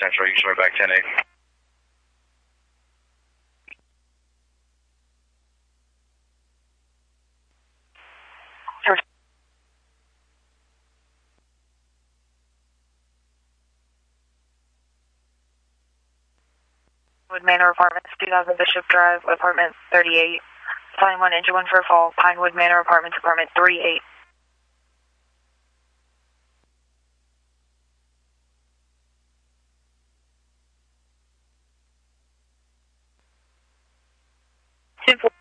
Central. You can show me back 10-8. Pinewood Manor Apartments, 2000 Bishop Drive, Apartment 38. Sign 1, engine 1 for a fall. Pinewood Manor Apartments, Apartment 38. Two, 4.